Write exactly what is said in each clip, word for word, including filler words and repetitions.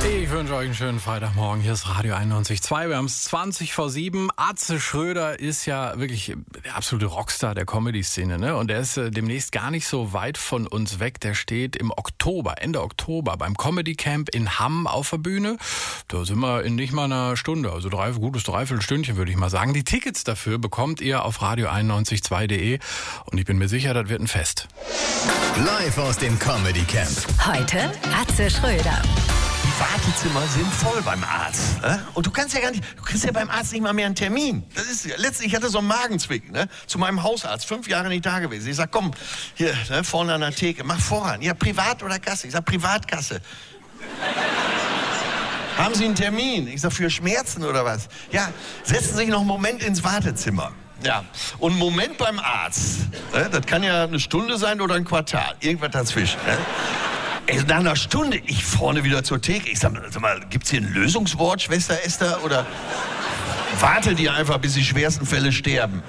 Ich wünsche euch einen schönen Freitagmorgen. Hier ist Radio einundneunzig Komma zwei. Wir haben es zwanzig vor sieben. Atze Schröder ist ja wirklich der absolute Rockstar der Comedy-Szene, ne? Und er ist äh, demnächst gar nicht so weit von uns weg. Der steht im Oktober, Ende Oktober beim Comedy Camp in Hamm auf der Bühne. Da sind wir in nicht mal einer Stunde, also drei, gutes Dreiviertelstündchen würde ich mal sagen. Die Tickets dafür bekommt ihr auf radio einundneunzig Komma zwei punkt de und ich bin mir sicher, das wird ein Fest. Live aus dem Comedy Camp. Heute Atze Schröder. Die Wartezimmer sind voll beim Arzt. Ne? Und du kannst ja gar nicht, du kriegst ja beim Arzt nicht mal mehr einen Termin. Das ist, letztlich, ich hatte so einen Magenzwicken, ne? Zu meinem Hausarzt, fünf Jahre nicht da gewesen. Ich sag, komm, hier, ne, vorne an der Theke, mach voran. Ja, Privat oder Kasse? Ich sag, Privatkasse. Haben Sie einen Termin? Ich sag, für Schmerzen oder was? Ja, setzen Sie sich noch einen Moment ins Wartezimmer. Ja, und einen Moment beim Arzt. Ne? Das kann ja eine Stunde sein oder ein Quartal. Irgendwas dazwischen. Ne? Ey, nach einer Stunde, ich vorne wieder zur Theke. Ich sag, sag mal, gibt's hier ein Lösungswort, Schwester Esther? Oder wartet ihr einfach, bis die schwersten Fälle sterben?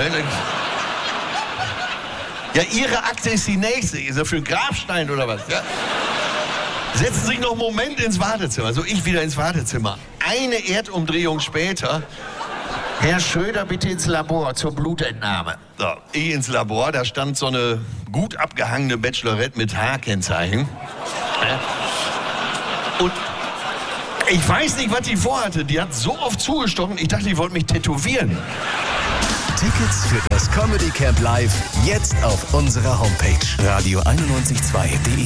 Ja, Ihre Akte ist die nächste. Ist das für einen Grabstein oder was? Ja? Setzen Sie sich noch einen Moment ins Wartezimmer. Also ich wieder ins Wartezimmer. Eine Erdumdrehung später. Herr Schröder, bitte ins Labor zur Blutentnahme. So, ich ins Labor, da stand so eine gut abgehangene Bachelorette mit H-Kennzeichen. Und ich weiß nicht, was die vorhatte. Die hat so oft zugestochen, ich dachte, die wollte mich tätowieren. Tickets für das Comedy Camp Live jetzt auf unserer Homepage radio einundneunzig Komma zwei punkt de.